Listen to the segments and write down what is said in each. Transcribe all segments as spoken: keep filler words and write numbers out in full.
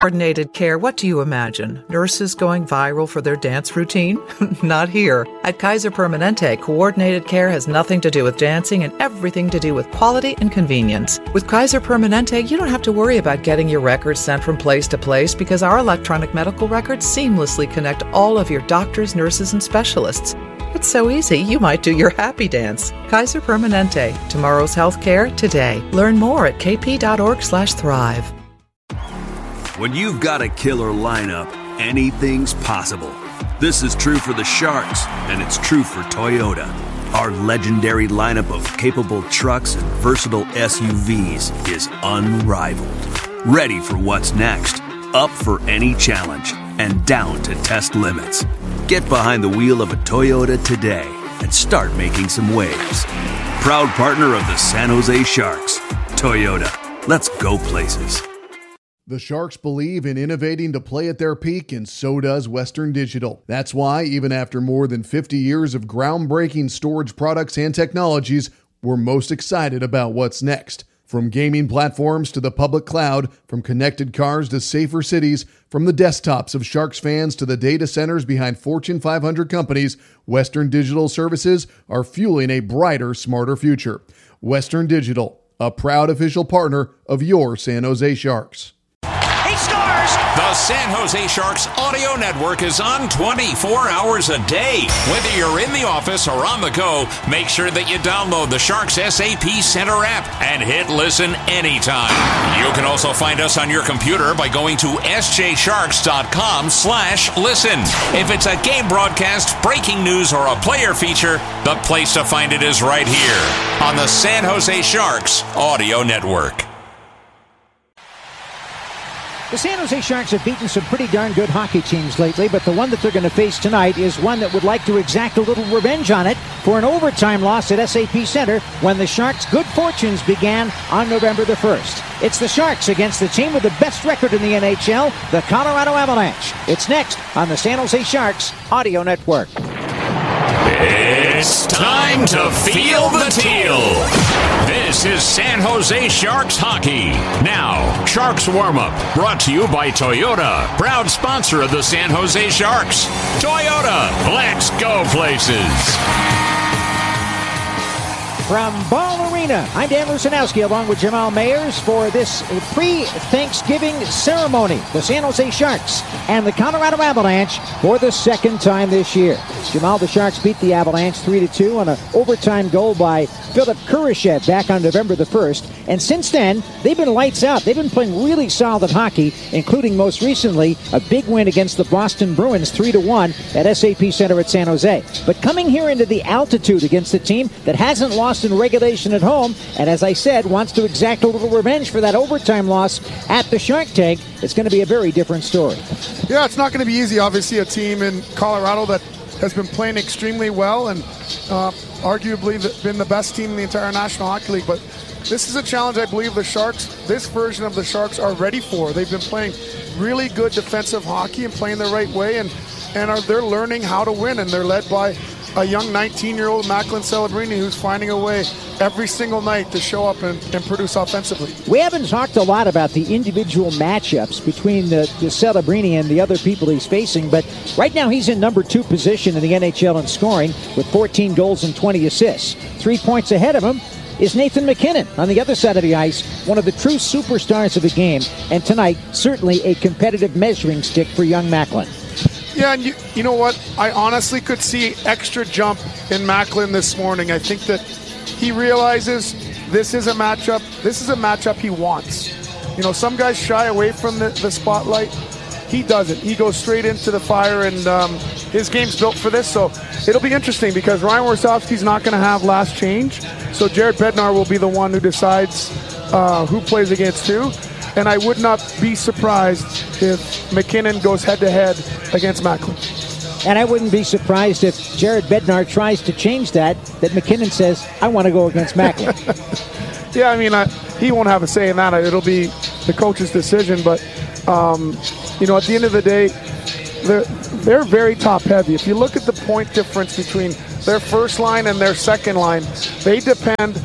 Coordinated care, what do you imagine? Nurses going viral for their dance routine? Not here. At Kaiser Permanente, coordinated care has nothing to do with dancing and everything to do with quality and convenience. With Kaiser Permanente, you don't have to worry about getting your records sent from place to place because our electronic medical records seamlessly connect all of your doctors, nurses, and specialists. It's so easy, you might do your happy dance. Kaiser Permanente. Tomorrow's healthcare today. Learn more at kp.org slash thrive. When you've got a killer lineup, anything's possible. This is true for the Sharks, and it's true for Toyota. Our legendary lineup of capable trucks and versatile S U Vs is unrivaled. Ready for what's next, up for any challenge, and down to test limits. Get behind the wheel of a Toyota today and start making some waves. Proud partner of the San Jose Sharks. Toyota, let's go places. The Sharks believe in innovating to play at their peak, and so does Western Digital. That's why, even after more than fifty years of groundbreaking storage products and technologies, we're most excited about what's next. From gaming platforms to the public cloud, from connected cars to safer cities, from the desktops of Sharks fans to the data centers behind Fortune five hundred companies, Western Digital services are fueling a brighter, smarter future. Western Digital, a proud official partner of your San Jose Sharks. The San Jose Sharks audio network is on twenty-four hours a day. Whether you're in the office or on the go, make sure that you download the Sharks S A P Center app and hit listen anytime. You can also find us on your computer by going to sjsharks.com slash listen. If it's a game broadcast, breaking news, or a player feature, the place to find it is right here on the San Jose Sharks audio network. The San Jose Sharks have beaten some pretty darn good hockey teams lately, but the one that they're going to face tonight is one that would like to exact a little revenge on it for an overtime loss at S A P Center when the Sharks' good fortunes began on November the first. It's the Sharks against the team with the best record in the N H L, the Colorado Avalanche. It's next on the San Jose Sharks Audio Network. It's time to feel the teal. This is San Jose Sharks hockey. Now, Sharks warm-up brought to you by Toyota, proud sponsor of the San Jose Sharks. Toyota, let's go places. From Ball Arena, I'm Dan Rusanowski along with Jamal Mayers for this pre-Thanksgiving ceremony. The San Jose Sharks and the Colorado Avalanche for the second time this year. Jamal, the Sharks beat the Avalanche three to two on an overtime goal by Philip Kurashev back on November the first. And since then, they've been lights out. They've been playing really solid hockey, including most recently a big win against the Boston Bruins three to one at S A P Center at San Jose. But coming here into the altitude against a team that hasn't lost in regulation at home, and as I said, wants to exact a little revenge for that overtime loss at the Shark Tank, it's going to be a very different story. Yeah, it's not going to be easy. Obviously, a team in Colorado that has been playing extremely well and uh, arguably been the best team in the entire National Hockey League. But this is a challenge I believe the Sharks, this version of the Sharks, are ready for. They've been playing really good defensive hockey and playing the right way, and, and are they're learning how to win, and they're led by a young nineteen-year-old Macklin Celebrini who's finding a way every single night to show up and, and produce offensively. We haven't talked a lot about the individual matchups between the, the Celebrini and the other people he's facing, but right now he's in number two position in the N H L in scoring with fourteen goals and twenty assists. Three points ahead of him is Nathan MacKinnon on the other side of the ice, one of the true superstars of the game, and tonight certainly a competitive measuring stick for young Macklin. Yeah, and you, you know what? I honestly could see extra jump in Macklin this morning. I think that he realizes this is a matchup. This is a matchup he wants. You know, some guys shy away from the, the spotlight. He doesn't. He goes straight into the fire, and um, his game's built for this. So it'll be interesting because Ryan Warsofsky's not going to have last change. So Jared Bednar will be the one who decides uh, who plays against who. And I would not be surprised if MacKinnon goes head-to-head against Macklin. And I wouldn't be surprised if Jared Bednar tries to change that, that MacKinnon says, I want to go against Macklin. Yeah, I mean, I, he won't have a say in that. It'll be the coach's decision. But, um, you know, at the end of the day, they're, they're very top-heavy. If you look at the point difference between their first line and their second line, they depend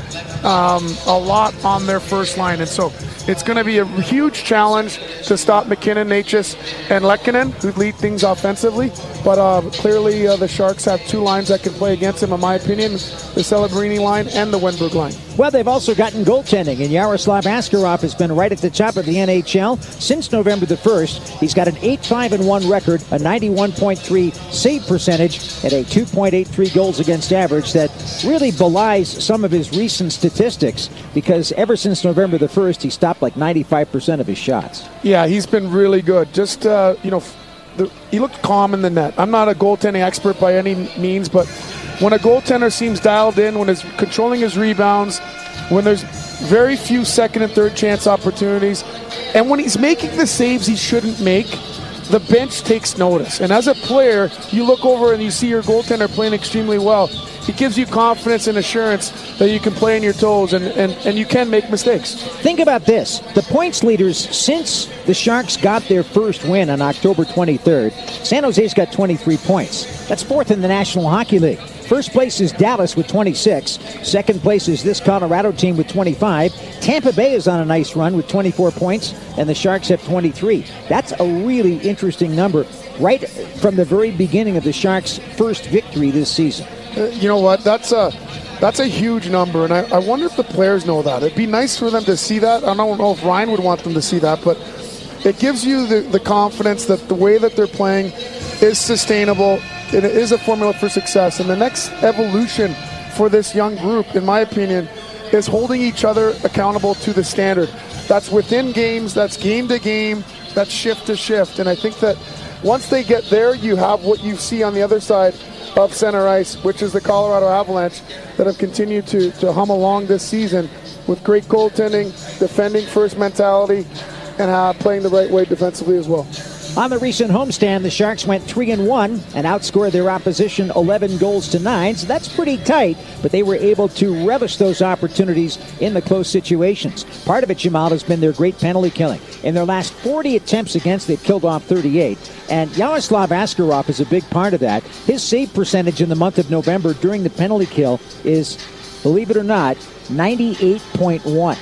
um, a lot on their first line. And so it's going to be a huge challenge to stop McKinnon, Necas, and Lehkonen, who lead things offensively. But uh, clearly uh, the Sharks have two lines that can play against him, in my opinion, the Celebrini line and the Wenberg line. Well, they've also gotten goaltending, and Yaroslav Askarov has been right at the top of the N H L since November the first. He's got an eight five one record, a ninety-one point three save percentage, and a two point eight three goals against average that really belies some of his recent statistics, because ever since November the first, he stopped like ninety-five percent of his shots. Yeah, he's been really good. Just, uh, you know, the, he looked calm in the net. I'm not a goaltending expert by any means, but when a goaltender seems dialed in, when he's controlling his rebounds, when there's very few second and third chance opportunities, and when he's making the saves he shouldn't make, the bench takes notice. And as a player, you look over and you see your goaltender playing extremely well. It gives you confidence and assurance that you can play on your toes and, and, and you can make mistakes. Think about this. The points leaders since the Sharks got their first win on October twenty-third, San Jose's got twenty-three points. That's fourth in the National Hockey League. First place is Dallas with twenty-six. Second place is this Colorado team with twenty-five. Tampa Bay is on a nice run with twenty-four points, and the Sharks have twenty-three. That's a really interesting number right from the very beginning of the Sharks' first victory this season. Uh, you know what? That's a that's a huge number, and I, I wonder if the players know that. It'd be nice for them to see that. I don't know if Ryan would want them to see that, but it gives you the, the confidence that the way that they're playing is sustainable. It is a formula for success, and the next evolution for this young group, in my opinion, is holding each other accountable to the standard. That's within games, that's game to game, that's shift to shift, and I think that once they get there, you have what you see on the other side of center ice, which is the Colorado Avalanche that have continued to, to hum along this season with great goaltending, defending first mentality, and uh, playing the right way defensively as well. On the recent homestand, the Sharks went three and one and outscored their opposition eleven goals to nine, so that's pretty tight, but they were able to relish those opportunities in the close situations. Part of it, Jamal, has been their great penalty killing. In their last forty attempts against, they've killed off thirty-eight, and Yaroslav Askarov is a big part of that. His save percentage in the month of November during the penalty kill is, believe it or not, ninety-eight point one.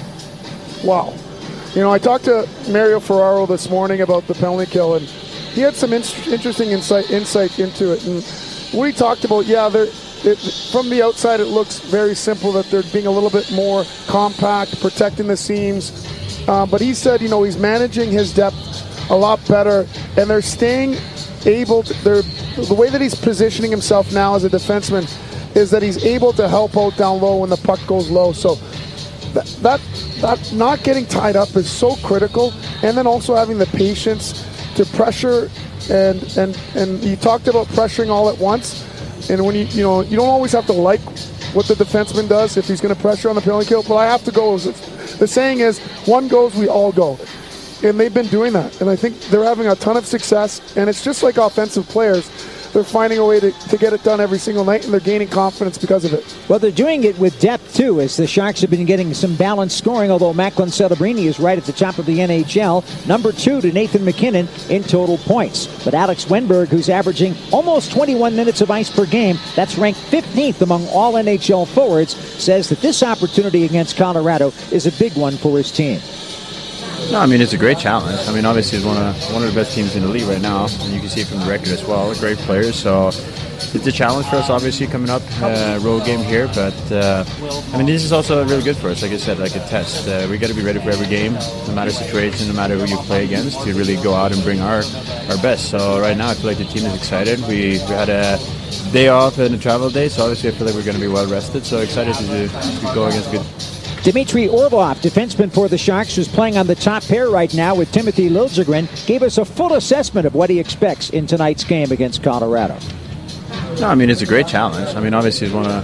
Wow. You know, I talked to Mario Ferraro this morning about the penalty kill, and he had some in- interesting insight insight into it. And what he talked about, yeah, it, from the outside it looks very simple that they're being a little bit more compact, protecting the seams. Uh, but he said, you know, he's managing his depth a lot better, and they're staying able to, they're, the way that he's positioning himself now as a defenseman is that he's able to help out down low when the puck goes low. So that, that That not getting tied up is so critical, and then also having the patience to pressure, and and and you talked about pressuring all at once, and when you you know you don't always have to like what the defenseman does if he's going to pressure on the penalty kill, but I have to go. The saying is, one goes, we all go, and they've been doing that, and I think they're having a ton of success, and it's just like offensive players. They're finding a way to, to get it done every single night, and they're gaining confidence because of it. Well, they're doing it with depth, too, as the Sharks have been getting some balanced scoring, although Macklin Celebrini is right at the top of the N H L, number two to Nathan McKinnon in total points. But Alex Wenberg, who's averaging almost twenty-one minutes of ice per game, that's ranked fifteenth among all N H L forwards, says that this opportunity against Colorado is a big one for his team. No, I mean, it's a great challenge. I mean, obviously, it's one of one of the best teams in the league right now, and you can see it from the record as well. Great players, so it's a challenge for us, obviously, coming up. Uh, road game here, but uh, I mean, this is also really good for us. Like I said, like a test. Uh, we got to be ready for every game, no matter situation, no matter who you play against, to really go out and bring our our best. So right now, I feel like the team is excited. We, we had a day off and a travel day, so obviously, I feel like we're going to be well rested. So excited to, do, to go against good. Dmitry Orlov, defenseman for the Sharks, who's playing on the top pair right now with Timothy Liljegren, gave us a full assessment of what he expects in tonight's game against Colorado. No, I mean, it's a great challenge. I mean, obviously, it's one of...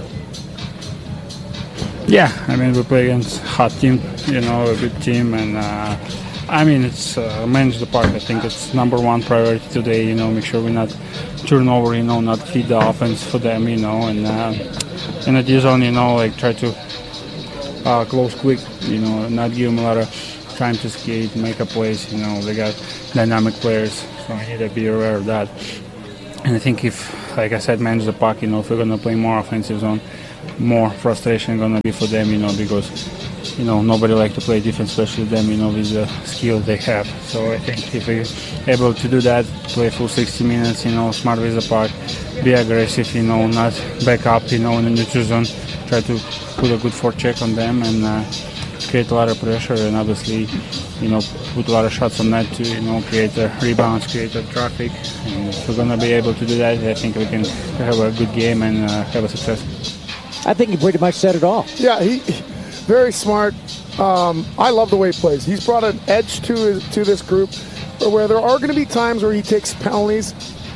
Yeah, I mean, we play against a hot team, you know, a good team, and uh, I mean, it's uh, manage the puck. I think it's number one priority today, you know, make sure we not turn over, you know, not feed the offense for them, you know, and uh, in the D zone, you know, like try to Uh, close quick, you know, not give them a lot of time to skate, make a plays. You know, they got dynamic players, so we need to be aware of that. And I think if, like I said, manage the puck, you know, if we're going to play more offensive zone, more frustration going to be for them, you know, because, you know, nobody like to play defense, especially them, you know, with the skill they have. So I think if we're able to do that, play full sixty minutes, you know, smart with the puck, be aggressive, you know, not back up, you know, in the neutral zone, try to put a good forecheck on them and uh, create a lot of pressure and obviously, you know, put a lot of shots on net to, you know, create a rebounds, create a traffic. And if we're going to be able to do that, I think we can have a good game and uh, have a success. I think he pretty much said it all. Yeah, he very smart. Um, I love the way he plays. He's brought an edge to his, to this group where there are going to be times where he takes penalties,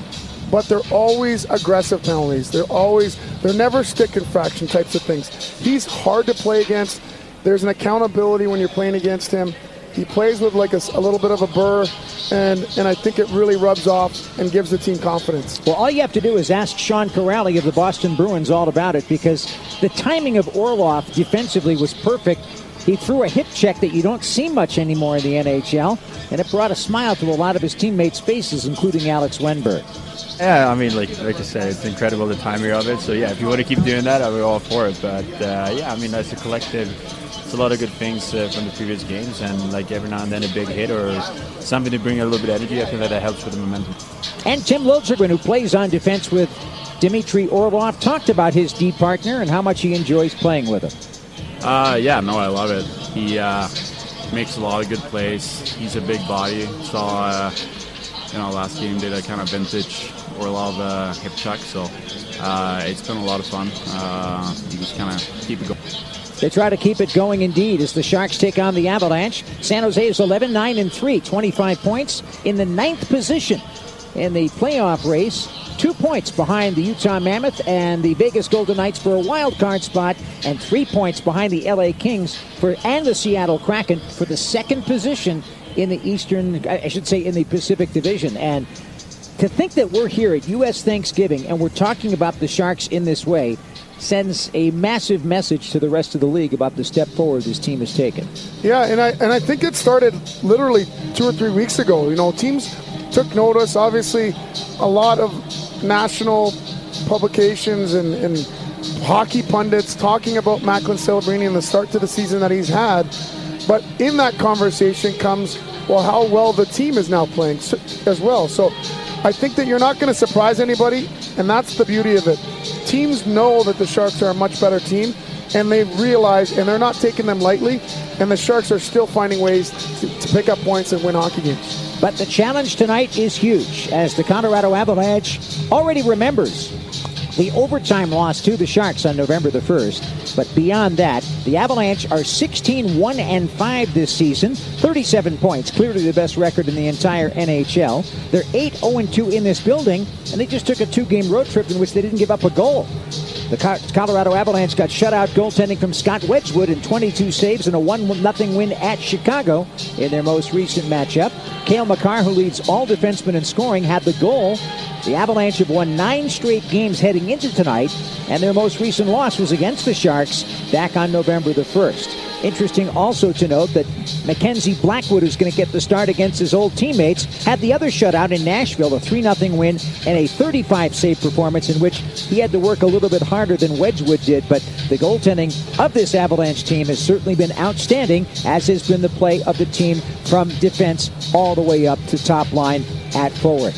but they're always aggressive penalties. They're always, they're never stick infraction types of things. He's hard to play against. There's an accountability when you're playing against him. He plays with like a, a little bit of a burr, and, and I think it really rubs off and gives the team confidence. Well, all you have to do is ask Sean Corrali of the Boston Bruins all about it, because the timing of Orlov defensively was perfect. He threw a hip check that you don't see much anymore in the N H L, and it brought a smile to a lot of his teammates' faces, including Alex Wenberg. Yeah, I mean, like like I said, it's incredible the timing of it. So, yeah, if you want to keep doing that, I'll be all for it. But, uh, yeah, I mean, as a collective, it's a lot of good things uh, from the previous games. And, like, every now and then a big hit or something to bring a little bit of energy. I think that, that helps with the momentum. And Tim Liljegren, who plays on defense with Dmitry Orlov, talked about his D partner and how much he enjoys playing with him. Uh, yeah, no, I love it. He uh, makes a lot of good plays. He's a big body. Saw, uh, you know, last game did a kind of vintage Orlov uh, hip check, so uh, it's been a lot of fun. Uh, you just kind of keep it going. They try to keep it going indeed as the Sharks take on the Avalanche. San Jose is eleven nine and three, twenty-five points in the ninth position in the playoff race. Two points behind the Utah Mammoth and the Vegas Golden Knights for a wild card spot, and three points behind the L A Kings for and the Seattle Kraken for the second position in the Eastern, I should say, in the Pacific Division. And to think that we're here at U S Thanksgiving and we're talking about the Sharks in this way sends a massive message to the rest of the league about the step forward this team has taken. Yeah, and I and I think it started literally two or three weeks ago. You know, teams took notice. Obviously, a lot of national publications and, and hockey pundits talking about Macklin Celebrini and the start to the season that he's had. But in that conversation comes, well, how well the team is now playing as well. So I think that you're not going to surprise anybody, and that's the beauty of it. Teams know that the Sharks are a much better team, and they realize, and they're not taking them lightly, and the Sharks are still finding ways to, to pick up points and win hockey games. But the challenge tonight is huge, as the Colorado Avalanche already remembers the overtime loss to the Sharks on November the first. But beyond that, the Avalanche are sixteen one and five this season, thirty-seven points, clearly the best record in the entire N H L. They're eight oh and two in this building, and they just took a two-game road trip in which they didn't give up a goal. The Colorado Avalanche got shutout goaltending from Scott Wedgwood in twenty-two saves and a one nothing win at Chicago in their most recent matchup. Cale Makar, who leads all defensemen in scoring, had the goal. The Avalanche have won nine straight games heading into tonight, and their most recent loss was against the Sharks back on November the first. Interesting also to note that Mackenzie Blackwood, who's going to get the start against his old teammates, had the other shutout in Nashville, a three nothing win and a thirty-five save performance in which he had to work a little bit harder than Wedgwood did. But the goaltending of this Avalanche team has certainly been outstanding, as has been the play of the team from defense all the way up to top line at forward.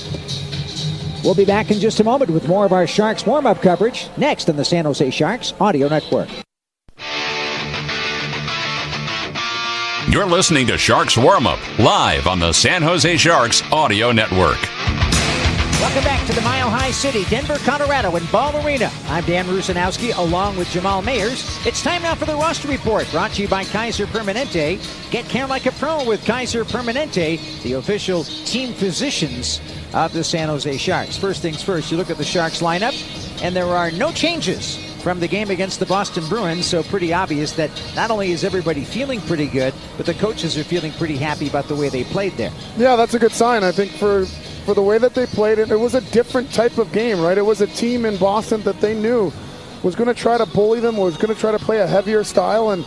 We'll be back in just a moment with more of our Sharks warm-up coverage next on the San Jose Sharks Audio Network. You're listening to Sharks Warm-Up, live on the San Jose Sharks Audio Network. Welcome back to the Mile High City, Denver, Colorado, in Ball Arena. I'm Dan Rusanowski, along with Jamal Mayers. It's time now for the roster report, brought to you by Kaiser Permanente. Get care like a pro with Kaiser Permanente, the official team physicians of the San Jose Sharks. First things first, you look at the Sharks lineup, and there are no changes from the game against the Boston Bruins, so pretty obvious that not only is everybody feeling pretty good, but the coaches are feeling pretty happy about the way they played there. Yeah, that's a good sign. I think for for the way that they played it, it was a different type of game, right? It was a team in Boston that they knew was going to try to bully them, was going to try to play a heavier style, and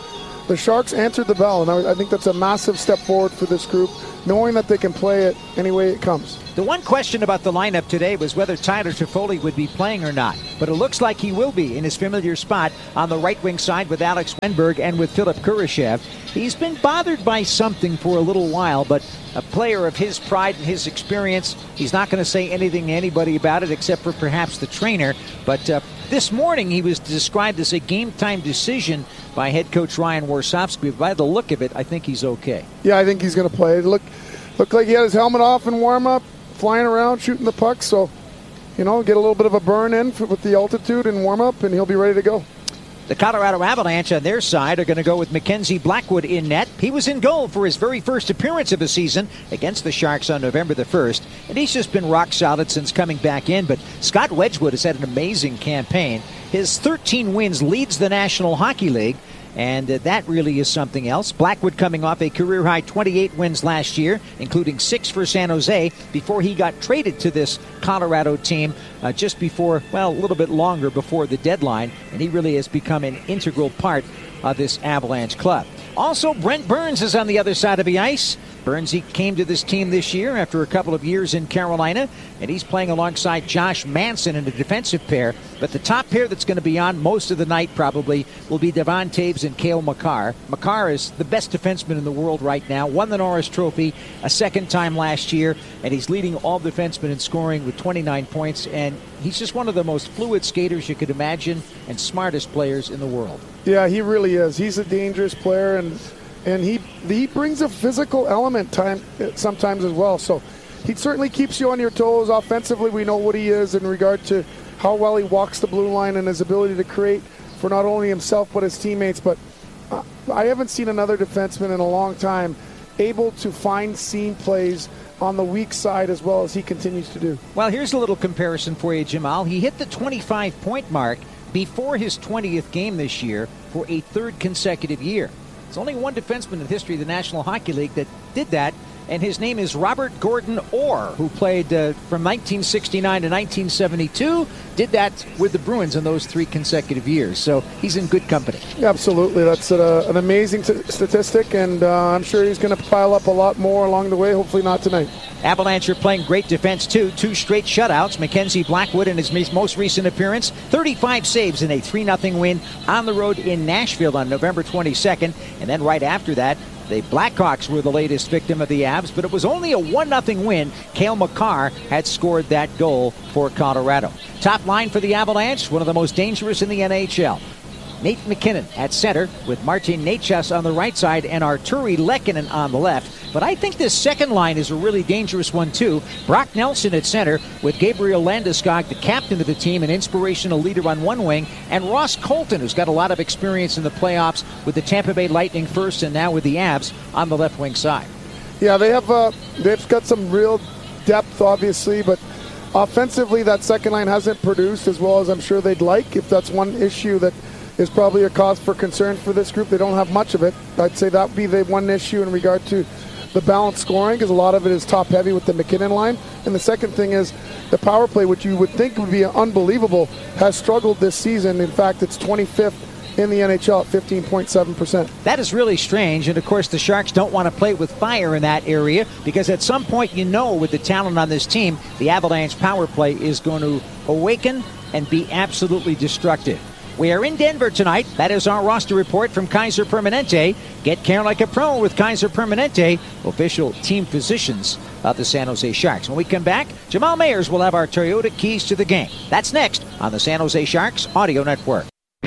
the Sharks answered the bell, and I, I think that's a massive step forward for this group, knowing that they can play it any way it comes. The one question about the lineup today was whether Tyler Toffoli would be playing or not. But it looks like he will be in his familiar spot on the right wing side with Alex Wenberg and with Philip Kurashev. He's been bothered by something for a little while, but a player of his pride and his experience, he's not going to say anything to anybody about it except for perhaps the trainer. But uh, this morning he was described as a game-time decision by head coach Ryan Warsofsky. By the look of it, I think he's okay. Yeah, I think he's going to play. It looked, looked like he had his helmet off in warm-up, flying around, shooting the puck. So, you know, get a little bit of a burn in for, with the altitude and warm-up, and he'll be ready to go. The Colorado Avalanche on their side are going to go with Mackenzie Blackwood in net. He was in goal for his very first appearance of the season against the Sharks on November the first, and he's just been rock solid since coming back in. But Scott Wedgwood has had an amazing campaign. His thirteen wins leads the National Hockey League, and uh, that really is something else. Blackwood coming off a career-high twenty-eight wins last year, including six for San Jose, before he got traded to this Colorado team uh, just before, well, a little bit longer before the deadline, and he really has become an integral part of this Avalanche club. Also, Brent Burns is on the other side of the ice. Burns, he came to this team this year after a couple of years in Carolina, and he's playing alongside Josh Manson in a defensive pair. But the top pair that's going to be on most of the night probably will be Devon Toews and Cale Makar. Makar is the best defenseman in the world right now, won the Norris Trophy a second time last year, and he's leading all defensemen in scoring with twenty-nine points, and he's just one of the most fluid skaters you could imagine and smartest players in the world. Yeah, he really is. He's a dangerous player, and and he he brings a physical element time sometimes as well. So he certainly keeps you on your toes. Offensively, we know what he is in regard to how well he walks the blue line and his ability to create for not only himself but his teammates. But uh, I haven't seen another defenseman in a long time able to find seam plays on the weak side as well as he continues to do. Well, here's a little comparison for you, Jamal. He hit the twenty-five point mark before his twentieth game this year for a third consecutive year. There's only one defenseman in the history of the National Hockey League that did that, and his name is Robert Gordon Orr, who played uh, from nineteen sixty-nine to nineteen seventy-two, did that with the Bruins in those three consecutive years. So he's in good company. Absolutely. That's a, an amazing t- statistic, and uh, I'm sure he's going to pile up a lot more along the way, hopefully not tonight. Avalanche are playing great defense, too. Two straight shutouts. Mackenzie Blackwood in his most recent appearance, thirty-five saves in a three nothing win on the road in Nashville on November twenty-second. And then right after that, the Blackhawks were the latest victim of the Avs, but it was only a one nothing win. Cale Makar had scored that goal for Colorado. Top line for the Avalanche, one of the most dangerous in the N H L. Nate McKinnon at center with Martin Necas on the right side and Arturi Lehkonen on the left. But I think this second line is a really dangerous one, too. Brock Nelson at center with Gabriel Landeskog, the captain of the team, an inspirational leader on one wing, and Ross Colton, who's got a lot of experience in the playoffs with the Tampa Bay Lightning first and now with the Avs on the left wing side. Yeah, they have uh, they've got some real depth, obviously, but offensively that second line hasn't produced as well as I'm sure they'd like. If that's one issue that is probably a cause for concern for this group, they don't have much of it. I'd say that would be the one issue in regard to the balanced scoring, because a lot of it is top heavy with the McKinnon line. And the second thing is the power play, which you would think would be unbelievable, has struggled this season. In fact, it's twenty-fifth in the N H L at fifteen point seven percent. That is really strange, and of course the Sharks don't want to play with fire in that area, because at some point, you know, with the talent on this team, the Avalanche power play is going to awaken and be absolutely destructive. We are in Denver tonight. That is our roster report from Kaiser Permanente. Get care like a pro with Kaiser Permanente, official team physicians of the San Jose Sharks. When we come back, Jamal Mayers will have our Toyota keys to the game. That's next on the San Jose Sharks Audio Network.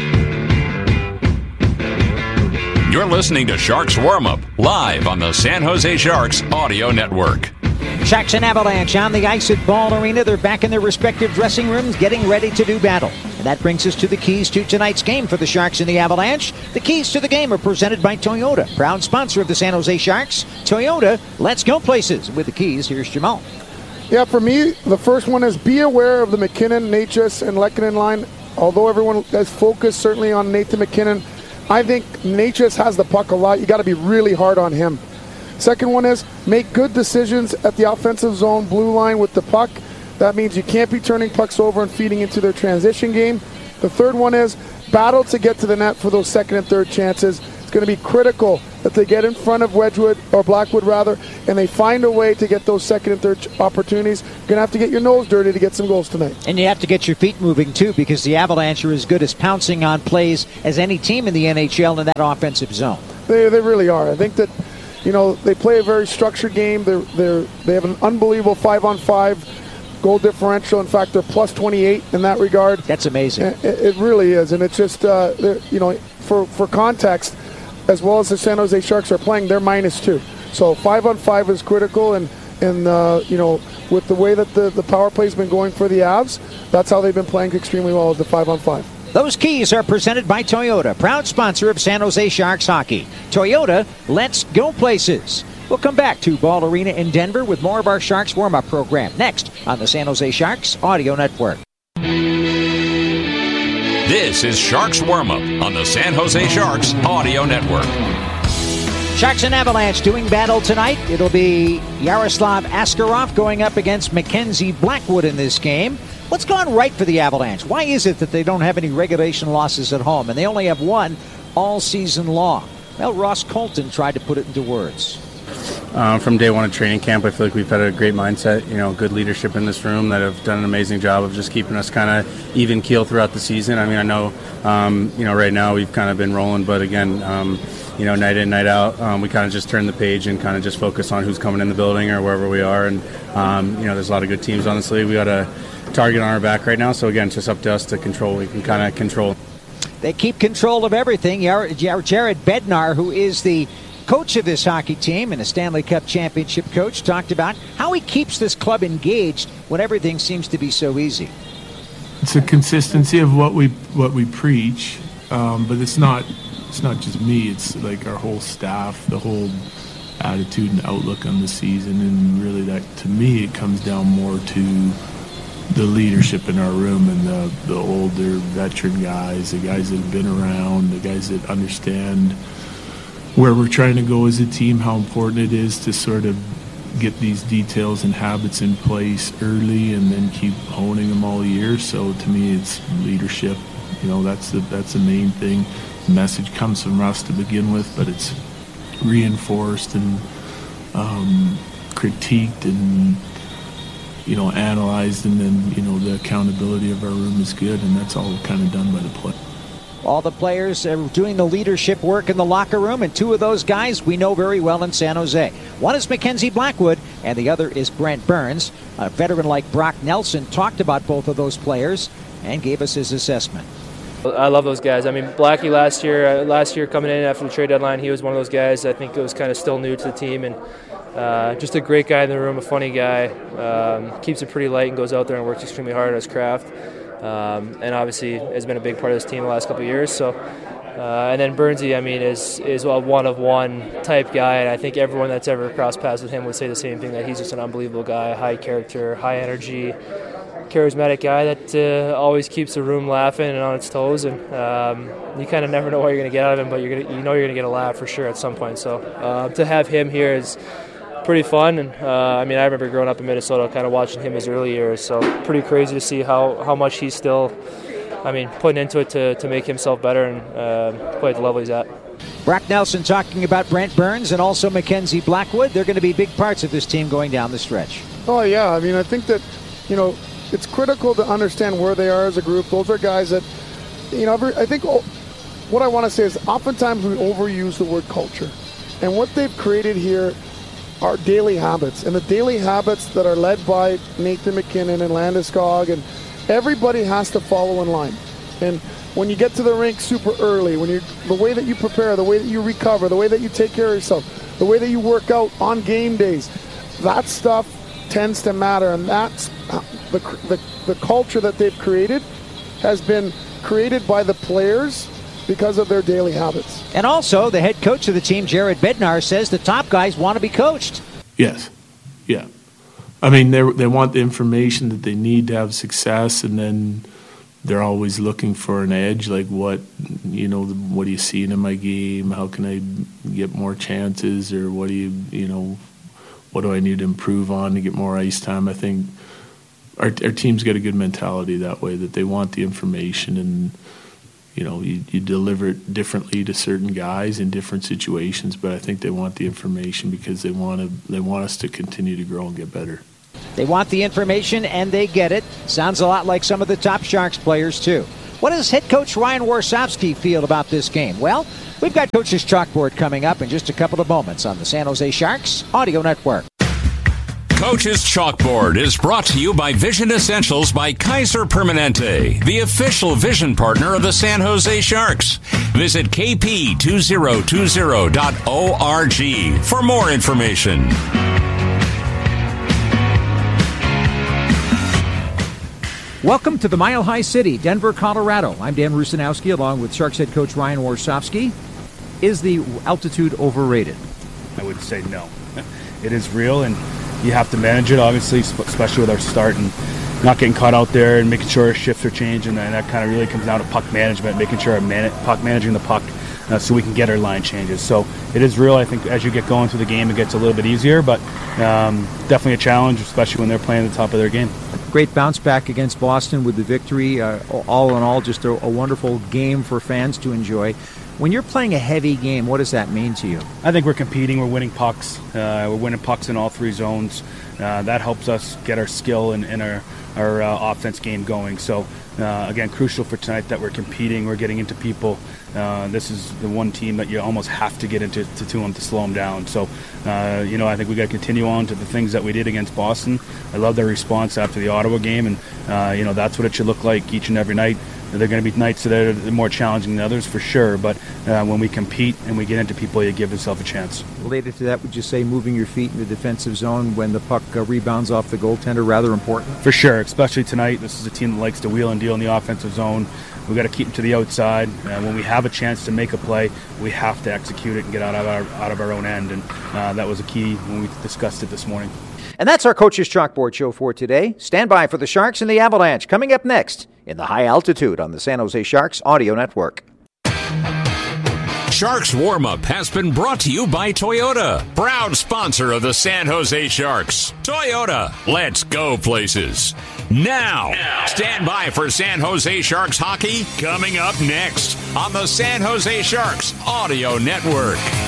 You're listening to Sharks Warm Up live on the San Jose Sharks Audio Network. Sharks and Avalanche on the ice at Ball Arena. They're back in their respective dressing rooms getting ready to do battle. And that brings us to the keys to tonight's game for the Sharks and the Avalanche. The keys to the game are presented by Toyota, proud sponsor of the San Jose Sharks. Toyota, let's go places. With the keys, here's Jamal. Yeah, for me, the first one is be aware of the McKinnon, Necas, and Lehkonen line. Although everyone is focused certainly on Nathan McKinnon, I think Necas has the puck a lot. You got to be really hard on him. Second one is make good decisions at the offensive zone blue line with the puck. That means you can't be turning pucks over and feeding into their transition game. The third one is battle to get to the net for those second and third chances. It's going to be critical that they get in front of Wedgwood, or Blackwood rather, and they find a way to get those second and third opportunities. You're going to have to get your nose dirty to get some goals tonight. And you have to get your feet moving, too, because the Avalanche are as good as pouncing on plays as any team in the N H L in that offensive zone. They, they really are. I think that, you know, they play a very structured game. They're, they're, they have an unbelievable five-on-five goal differential. In fact, they're plus twenty-eight in that regard. That's amazing. It, it really is. And it's just, uh, you know, for, for context, as well as the San Jose Sharks are playing, they're minus two. So five on five is critical, and, and uh, you know, with the way that the, the power play has been going for the Avs, that's how they've been playing extremely well, with the five on five. Those keys are presented by Toyota, proud sponsor of San Jose Sharks hockey. Toyota, let's go places. We'll come back to Ball Arena in Denver with more of our Sharks warm-up program next on the San Jose Sharks Audio Network. This is Sharks Warm-Up on the San Jose Sharks Audio Network. Sharks and Avalanche doing battle tonight. It'll be Yaroslav Askarov going up against Mackenzie Blackwood in this game. What's gone right for the Avalanche? Why is it that they don't have any regulation losses at home, and they only have one all season long? Well, Ross Colton tried to put it into words. Uh, from day one of training camp, I feel like we've had a great mindset, you know, good leadership in this room that have done an amazing job of just keeping us kind of even keel throughout the season. I mean, I know, um, you know, right now we've kind of been rolling, but again, um, you know, night in, night out, um, we kind of just turn the page and kind of just focus on who's coming in the building or wherever we are. And, um, you know, there's a lot of good teams on this league. We got a target on our back right now, so again, it's just up to us to control. We can kind of control. They keep control of everything. Jared Bednar, who is the coach of this hockey team and a Stanley Cup championship coach, talked about how he keeps this club engaged when everything seems to be so easy. It's a consistency of what we what we preach, um, but it's not it's not just me. It's like our whole staff, the whole attitude and outlook on the season, and really that, to me, it comes down more to the leadership in our room and the, the older veteran guys, the guys that have been around, the guys that understand where we're trying to go as a team, how important it is to sort of get these details and habits in place early and then keep honing them all year. So to me, it's leadership. You know, that's the that's the main thing. The message comes from us to begin with, but it's reinforced and um, critiqued and, you know, analyzed, and then, you know, the accountability of our room is good, and that's all kind of done by the play. All the players are doing the leadership work in the locker room, and two of those guys we know very well in San Jose. One is Mackenzie Blackwood, and the other is Brent Burns. A veteran like Brock Nelson talked about both of those players and gave us his assessment. I love those guys. I mean, Blackie last year, uh, last year coming in after the trade deadline, he was one of those guys. I think it was kind of still new to the team, and uh, just a great guy in the room, a funny guy. Um, keeps it pretty light and goes out there and works extremely hard at his craft. Um, and obviously has been a big part of this team the last couple of years. So, uh, and then Burnsy, I mean, is is a one of one type guy, and I think everyone that's ever crossed paths with him would say the same thing, that he's just an unbelievable guy, high character, high energy, charismatic guy that uh, always keeps the room laughing and on its toes. And um, you kind of never know what you're going to get out of him, but you're gonna, you know you're going to get a laugh for sure at some point. So uh, to have him here is pretty fun, and uh, I mean, I remember growing up in Minnesota, kind of watching him his early years. So pretty crazy to see how, how much he's still, I mean, putting into it to, to make himself better and uh, play at the level he's at. Brock Nelson talking about Brent Burns and also Mackenzie Blackwood. They're going to be big parts of this team going down the stretch. Oh yeah, I mean, I think that, you know, it's critical to understand where they are as a group. Those are guys that, you know, I think what I want to say is oftentimes we overuse the word culture, and what they've created here are daily habits, and the daily habits that are led by Nathan MacKinnon and Landeskog, and everybody has to follow in line. And when you get to the rink super early, when you the way that you prepare, the way that you recover, the way that you take care of yourself, the way that you work out on game days, that stuff tends to matter, and that's the the, the culture that they've created has been created by the players because of their daily habits. And also, the head coach of the team, Jared Bednar, says the top guys want to be coached. Yes. Yeah. I mean, they they want the information that they need to have success, and then they're always looking for an edge, like what, you know, what are you seeing in my game? How can I get more chances? Or what do you, you know, what do I need to improve on to get more ice time? I think our, our team's got a good mentality that way, that they want the information, and you know, you, you deliver it differently to certain guys in different situations, but I think they want the information because they want to they want us to continue to grow and get better. They want the information and they get it. Sounds a lot like some of the top Sharks players too. What does head coach Ryan Warsofsky feel about this game? Well, we've got Coach's Chalkboard coming up in just a couple of moments on the San Jose Sharks Audio Network. Coach's Chalkboard is brought to you by Vision Essentials by Kaiser Permanente, the official vision partner of the San Jose Sharks. Visit k p two zero two zero dot org for more information. Welcome to the Mile High City, Denver, Colorado. I'm Dan Rusanowski along with Sharks head coach Ryan Warsofsky. Is the altitude overrated? I would say no. It is real, and you have to manage it, obviously, especially with our start and not getting caught out there and making sure our shifts are changing. And that kind of really comes down to puck management, making sure our man- puck managing the puck uh, so we can get our line changes. So it is real. I think as you get going through the game, it gets a little bit easier, but um, definitely a challenge, especially when they're playing at the top of their game. Great bounce back against Boston with the victory. Uh, all in all, just a, a wonderful game for fans to enjoy. When you're playing a heavy game, what does that mean to you? I think we're competing. We're winning pucks. Uh, we're winning pucks in all three zones. Uh, that helps us get our skill and, and our, our uh, offense game going. So, uh, again, crucial for tonight that we're competing. We're getting into people. Uh, this is the one team that you almost have to get into to, to them to slow them down. So, uh, you know, I think we got to continue on to the things that we did against Boston. I love their response after the Ottawa game, and, uh, you know, that's what it should look like each and every night. They're going to be nights that are more challenging than others, for sure, but uh, when we compete and we get into people, you give yourself a chance. Related to that, would you say moving your feet in the defensive zone when the puck uh, rebounds off the goaltender, rather important? For sure, especially tonight. This is a team that likes to wheel and deal in the offensive zone. We've got to keep them to the outside. Uh, when we have a chance to make a play, we have to execute it and get out of our, out of our own end, and uh, that was a key when we discussed it this morning. And that's our Coach's Chalkboard show for today. Stand by for the Sharks and the Avalanche coming up next in the high altitude on the San Jose Sharks Audio Network. Sharks Warm-Up has been brought to you by Toyota, proud sponsor of the San Jose Sharks. Toyota, let's go places. Now, stand by for San Jose Sharks hockey coming up next on the San Jose Sharks Audio Network.